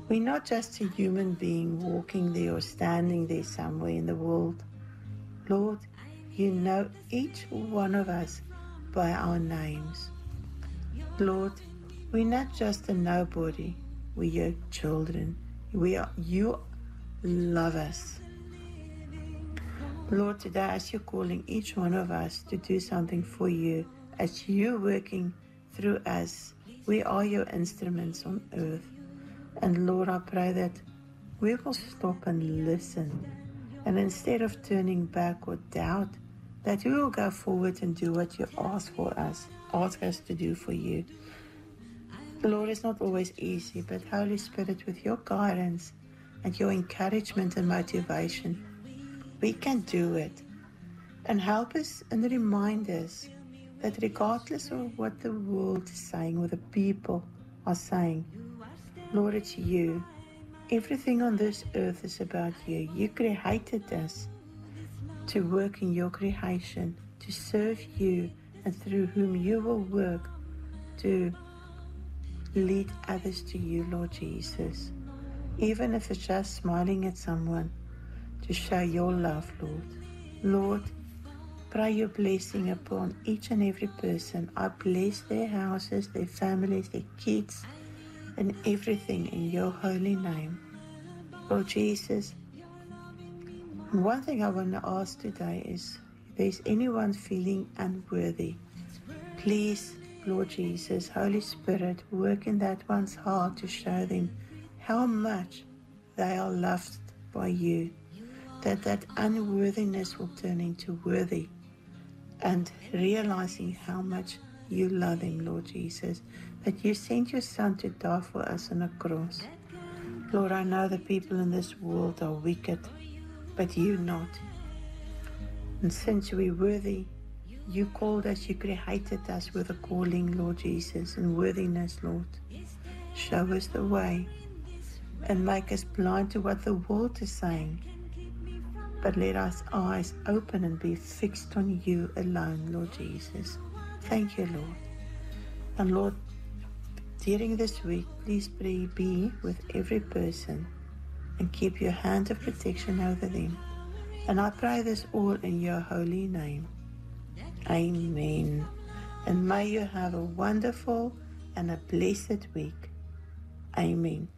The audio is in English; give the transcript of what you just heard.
We're not just a human being walking there or standing there somewhere in the world. Lord, you know each one of us by our names. Lord, we're not just a nobody. We're your children. You love us. Lord, today as you're calling each one of us to do something for you, as you're working through us, we are your instruments on earth. And Lord, I pray that we will stop and listen. And instead of turning back or doubt, that we will go forward and do what you ask us to do for you. Lord, it's not always easy, but Holy Spirit, with your guidance and your encouragement and motivation, we can do it. And help us and remind us that regardless of what the world is saying or the people are saying, Lord, it's you. Everything on this earth is about you. You created us to work in your creation, to serve you, and through whom you will work to lead others to you, Lord Jesus. Even if it's just smiling at someone, to show your love, Lord. Lord, pray your blessing upon each and every person. I bless their houses, their families, their kids, and everything in your holy name. Lord Jesus, one thing I want to ask today is, if there's anyone feeling unworthy, please, Lord Jesus, Holy Spirit, work in that one's heart to show them how much they are loved by you, that unworthiness will turn into worthy, and realizing how much you love them, Lord Jesus, that you sent your Son to die for us on a cross. Lord, I know the people in this world are wicked, but you not. And since we're worthy, you called us, you created us with a calling, Lord Jesus, and worthiness, Lord. Show us the way and make us blind to what the world is saying, but let our eyes open and be fixed on you alone, Lord Jesus. Thank you, Lord. And Lord, during this week, please be with every person and keep your hand of protection over them. And I pray this all in your holy name. Amen. And may you have a wonderful and a blessed week. Amen.